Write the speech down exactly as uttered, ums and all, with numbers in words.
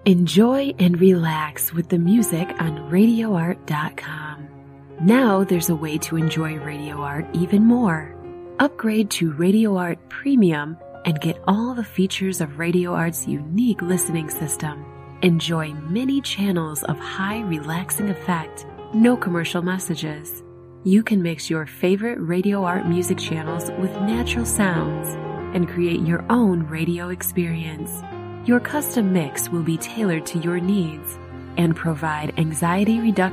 Enjoy and relax with the music on radio art dot com. Now there's a way to enjoy Radio Art even more. Upgrade to Radio Art Premium and get all the features of Radio Art's unique listening system. Enjoy many channels of high relaxing effect, no commercial messages. You can mix your favorite Radio Art music channels with natural sounds and create your own radio experience. Your custom mix will be tailored to your needs and provide anxiety reduction